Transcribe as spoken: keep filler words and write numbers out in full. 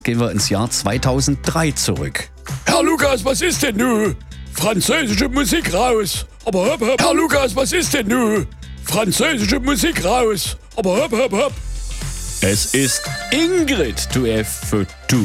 Gehen wir ins Jahr zweitausenddrei zurück. Herr Lukas, was ist denn nu? Französische Musik raus. Aber hopp, hopp. Herr Lukas, was ist denn nu? Französische Musik raus. Aber hopp, hopp, hopp. Es ist Ingrid, du F für du.